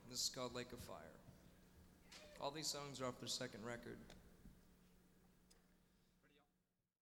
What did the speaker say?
This is called Lake of Fire. All these songs are off their second record.